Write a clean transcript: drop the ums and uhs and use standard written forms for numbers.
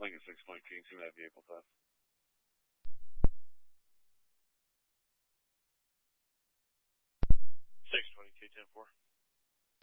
Lincoln 6 Point, can you see that vehicle theft? 622, 10-4.